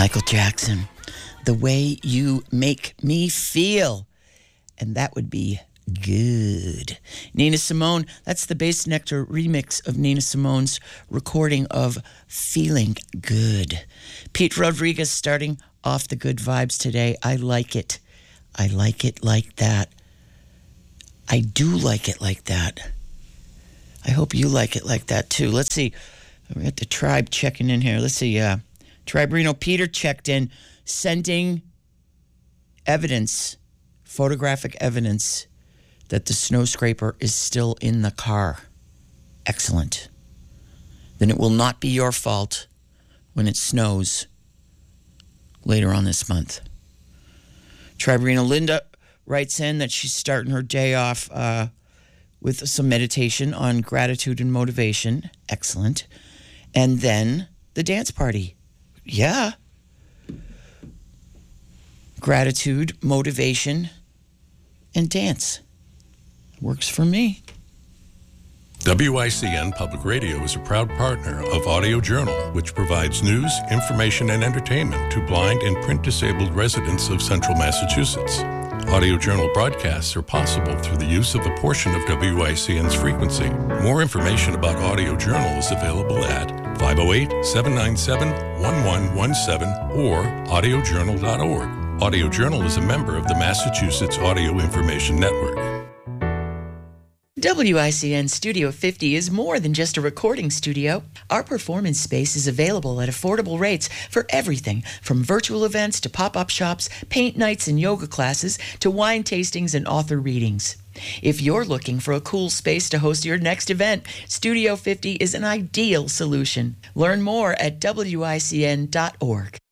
Michael Jackson, The Way You Make Me Feel. And that would be good. Nina Simone, that's the Bass Nectar remix of Nina Simone's recording of Feeling Good. Pete Rodriguez starting off the good vibes today. I like it. I like it like that. I do like it like that. I hope you like it like that too. Let's see. We got the tribe checking in here. Let's see. Triberino Peter checked in, sending evidence, photographic evidence, that the snow scraper is still in the car. Excellent. Then it will not be your fault when it snows later on this month. Triberino Linda writes in that she's starting her day off with some meditation on gratitude and motivation. Excellent. And then the dance party. Yeah. Gratitude, motivation, and dance. Works for me. WICN Public Radio is a proud partner of Audio Journal, which provides news, information, and entertainment to blind and print-disabled residents of Central Massachusetts. Audio Journal broadcasts are possible through the use of a portion of WICN's frequency. More information about Audio Journal is available at 508-797-1117 or audiojournal.org. Audio Journal is a member of the Massachusetts Audio Information Network. WICN Studio 50 is more than just a recording studio. Our performance space is available at affordable rates for everything from virtual events to pop-up shops, paint nights and yoga classes, to wine tastings and author readings. If you're looking for a cool space to host your next event, Studio 50 is an ideal solution. Learn more at WICN.org.